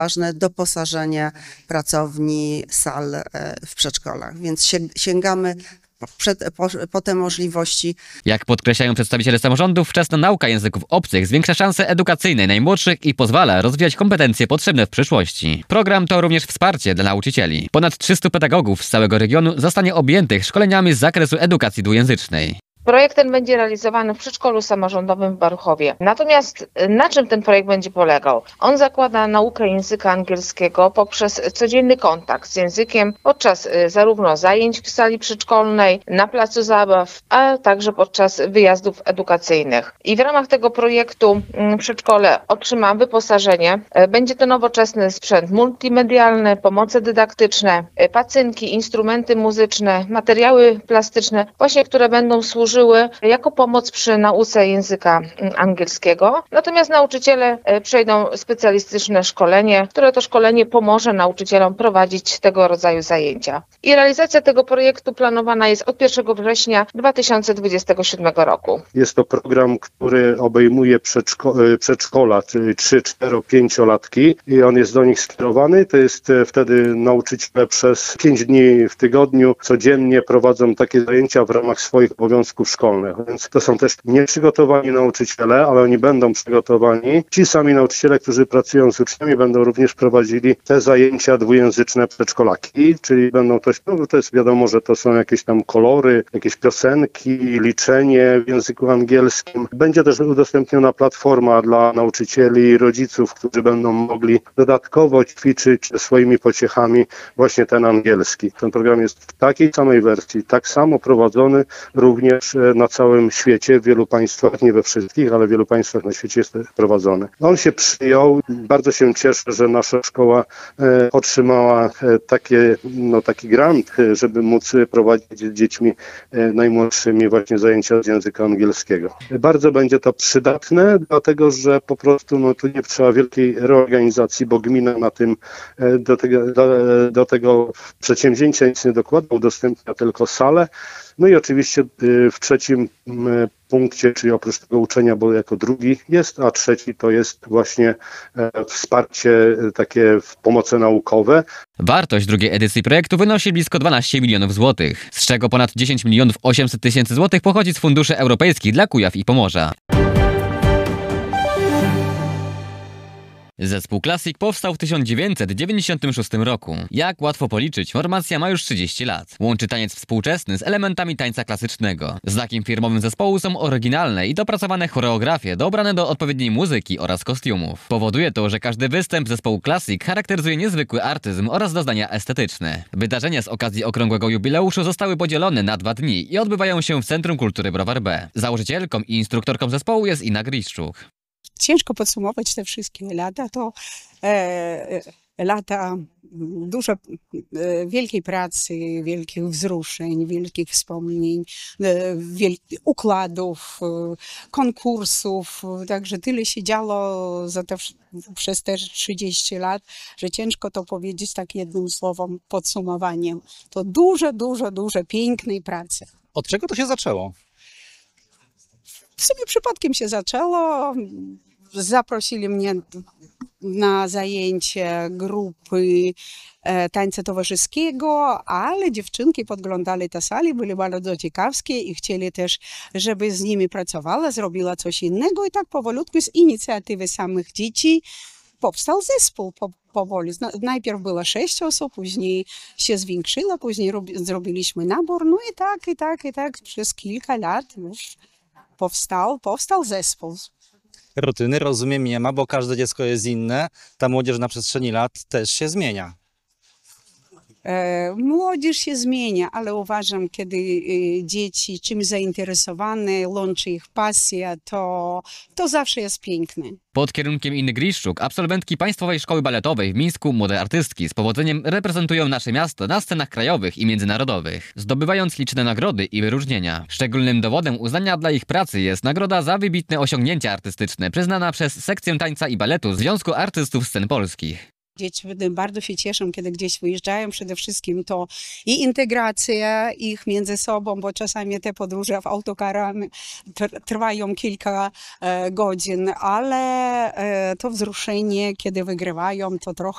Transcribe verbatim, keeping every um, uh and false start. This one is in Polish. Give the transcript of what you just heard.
ważne doposażenie pracowni, sal w przedszkolach, więc sięgamy Przed, po, po te możliwości. Jak podkreślają przedstawiciele samorządów, wczesna nauka języków obcych zwiększa szanse edukacyjne najmłodszych i pozwala rozwijać kompetencje potrzebne w przyszłości. Program to również wsparcie dla nauczycieli. Ponad trzystu pedagogów z całego regionu zostanie objętych szkoleniami z zakresu edukacji dwujęzycznej. Projekt ten będzie realizowany w przedszkolu samorządowym w Baruchowie. Natomiast na czym ten projekt będzie polegał? On zakłada naukę języka angielskiego poprzez codzienny kontakt z językiem podczas zarówno zajęć w sali przedszkolnej, na placu zabaw, a także podczas wyjazdów edukacyjnych. I w ramach tego projektu przedszkole otrzyma wyposażenie. Będzie to nowoczesny sprzęt multimedialny, pomoce dydaktyczne, pacynki, instrumenty muzyczne, materiały plastyczne, właśnie które będą służyć jako pomoc przy nauce języka angielskiego. Natomiast nauczyciele przejdą specjalistyczne szkolenie, które to szkolenie pomoże nauczycielom prowadzić tego rodzaju zajęcia. I realizacja tego projektu planowana jest od pierwszego września dwa tysiące dwudziestego siódmego roku. Jest to program, który obejmuje przedszko przedszkola, czyli trzy, cztery, pięciolatki i on jest do nich skierowany. To jest wtedy nauczyciele przez pięć dni w tygodniu codziennie prowadzą takie zajęcia w ramach swoich obowiązków szkolnych, więc to są też nieprzygotowani nauczyciele, ale oni będą przygotowani. Ci sami nauczyciele, którzy pracują z uczniami, będą również prowadzili te zajęcia dwujęzyczne przedszkolaki, czyli będą to, no to jest wiadomo, że to są jakieś tam kolory, jakieś piosenki, liczenie w języku angielskim. Będzie też udostępniona platforma dla nauczycieli i rodziców, którzy będą mogli dodatkowo ćwiczyć swoimi pociechami właśnie ten angielski. Ten program jest w takiej samej wersji, tak samo prowadzony również na całym świecie, w wielu państwach, nie we wszystkich, ale w wielu państwach na świecie jest prowadzony. On się przyjął, bardzo się cieszę, że nasza szkoła e, otrzymała e, takie, no, taki grant, e, żeby móc prowadzić z dziećmi e, najmłodszymi właśnie zajęcia z języka angielskiego. Bardzo będzie to przydatne, dlatego że po prostu no, tu nie trzeba wielkiej reorganizacji, bo gmina na tym e, do, tego, do, do tego przedsięwzięcia nic nie dokłada, udostępnia tylko salę. No i oczywiście w trzecim punkcie, czyli oprócz tego uczenia, bo jako drugi jest, a trzeci to jest właśnie wsparcie takie pomoce naukowe. Wartość drugiej edycji projektu wynosi blisko dwanaście milionów złotych, z czego ponad dziesięć milionów osiemset tysięcy złotych pochodzi z funduszy europejskich dla Kujaw i Pomorza. Zespół Classic powstał w tysiąc dziewięćset dziewięćdziesiątym szóstym roku. Jak łatwo policzyć, formacja ma już trzydzieści lat. Łączy taniec współczesny z elementami tańca klasycznego. Znakiem firmowym zespołu są oryginalne i dopracowane choreografie dobrane do odpowiedniej muzyki oraz kostiumów. Powoduje to, że każdy występ zespołu Classic charakteryzuje niezwykły artyzm oraz doznania estetyczne. Wydarzenia z okazji okrągłego jubileuszu zostały podzielone na dwa dni i odbywają się w Centrum Kultury Browar B. Założycielką i instruktorką zespołu jest Inna Griszczuk. Ciężko podsumować te wszystkie lata, to e, lata dużo e, wielkiej pracy, wielkich wzruszeń, wielkich wspomnień, e, wiel układów, e, konkursów, także tyle się działo za te, przez te trzydzieści lat, że ciężko to powiedzieć tak jednym słowem, podsumowaniem. To dużo, dużo, dużo pięknej pracy. Od czego to się zaczęło? W sumie przypadkiem się zaczęło. Zaprosili mnie na zajęcie grupy e, tańca towarzyskiego, ale dziewczynki podglądali te sali, byli bardzo ciekawskie i chcieli też, żeby z nimi pracowała, zrobiła coś innego i tak powolutku z inicjatywy samych dzieci powstał zespół po, powoli. Najpierw było sześć osób, później się zwiększyło, później rob, zrobiliśmy nabór, no i tak, i tak, i tak przez kilka lat już powstał, powstał zespół. Rutyny, rozumiem, nie ma, bo każde dziecko jest inne. Ta młodzież na przestrzeni lat też się zmienia. E, młodzież się zmienia, ale uważam, kiedy e, dzieci czymś zainteresowane, łączy ich pasja, to, to zawsze jest piękne. Pod kierunkiem Inny Griszczuk absolwentki Państwowej Szkoły Baletowej w Mińsku młode artystki z powodzeniem reprezentują nasze miasto na scenach krajowych i międzynarodowych, zdobywając liczne nagrody i wyróżnienia. Szczególnym dowodem uznania dla ich pracy jest nagroda za wybitne osiągnięcia artystyczne przyznana przez sekcję tańca i baletu Związku Artystów Scen Polskich. Dzieci bardzo się cieszą, kiedy gdzieś wyjeżdżają. Przede wszystkim to i integracja ich między sobą, bo czasami te podróże w autokarami trwają kilka e, godzin, ale e, to wzruszenie, kiedy wygrywają, to trochę